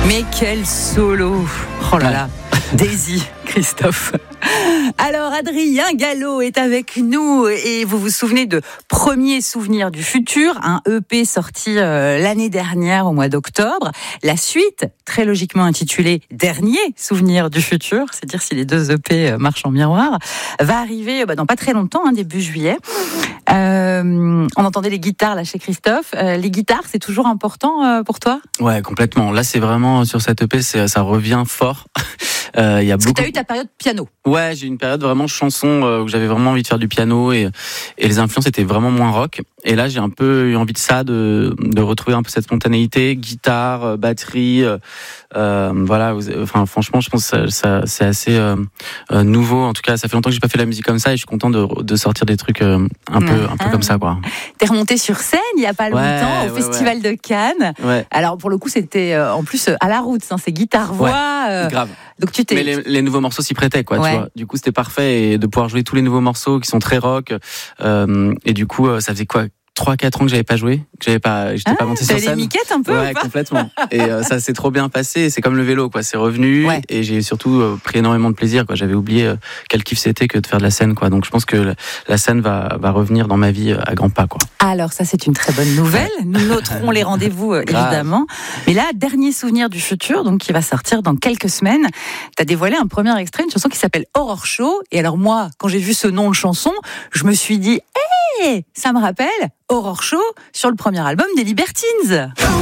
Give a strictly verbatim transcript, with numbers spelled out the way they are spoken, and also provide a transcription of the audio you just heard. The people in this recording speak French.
Mais quel solo! Oh là là, Daisy, Christophe. Alors Adrien Gallo est avec nous et vous vous souvenez de Premier Souvenir du Futur, un E P sorti euh, l'année dernière au mois d'octobre. La suite, très logiquement intitulée Dernier Souvenir du Futur, c'est dire si les deux E P marchent en miroir, va arriver bah, dans pas très longtemps, hein, début juillet. Euh, on entendait les guitares là chez Christophe. Euh, les guitares, c'est toujours important euh, pour toi? Ouais, complètement. Là, c'est vraiment sur cette E P, c'est, ça revient fort. Euh, y a Parce beaucoup... que tu as eu ta période piano. Ouais, j'ai eu une période vraiment chanson euh, où j'avais vraiment envie de faire du piano et, et les influences étaient vraiment moins rock. Et là, j'ai un peu eu envie de ça, de, de retrouver un peu cette spontanéité, guitare, batterie. Euh, euh, voilà, enfin, franchement, je pense que ça, ça, c'est assez euh, euh, nouveau. En tout cas, ça fait longtemps que j'ai pas fait la musique comme ça et je suis content de, de sortir des trucs euh, un, peu, un peu comme ça, quoi. T'es remonté sur scène il y a pas longtemps ouais, au ouais, Festival ouais. de Cannes. Ouais. Alors pour le coup, c'était euh, en plus euh, à la route, hein, c'est guitare-voix. Ouais, euh, grave. Donc tu t'es. Mais les, les nouveaux morceaux s'y prêtaient, quoi. Ouais. Tu vois. Du coup, c'était parfait et de pouvoir jouer tous les nouveaux morceaux qui sont très rock. Euh, et du coup, ça faisait quoi? trois quatre ans que j'avais pas joué, que j'avais pas, j'étais ah, pas monté sur scène. T'avais les miquettes un peu ouais, ou pas? complètement. Et euh, ça s'est trop bien passé. C'est comme le vélo, quoi. C'est revenu ouais. et j'ai surtout euh, pris énormément de plaisir, quoi. J'avais oublié euh, quel kiff c'était que de faire de la scène, quoi. Donc je pense que la, la scène va, va revenir dans ma vie euh, à grands pas, quoi. Alors ça, c'est une très bonne nouvelle. Nous noterons les rendez-vous euh, évidemment. Mais là, Dernier Souvenir du Futur, donc qui va sortir dans quelques semaines. T'as dévoilé un premier extrait, une chanson qui s'appelle Horror Show. Et alors moi, quand j'ai vu ce nom de chanson, je me suis dit, hé, hey, ça me rappelle Horror Show sur le premier album des Libertines.